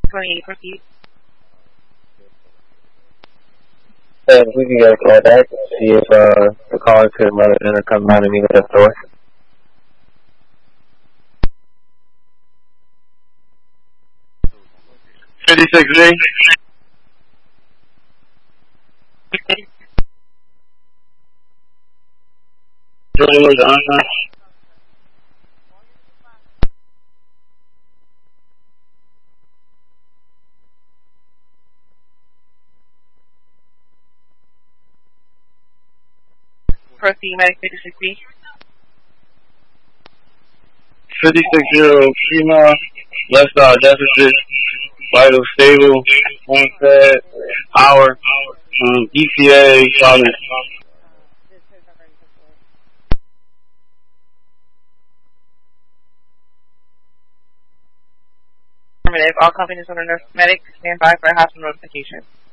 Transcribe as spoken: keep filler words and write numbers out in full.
twenty-eight, proceed. Uh, we can get a call back and see if uh, the caller could let her come down and meet at the door. fifty-six A. Proceed, medic fifty-six B. fifty-six zero Prima, lifestyle deficit, vital stable, onset, hour, um, E T A, solid. Affirmative. All companies under nurse medic stand by for hospital notification.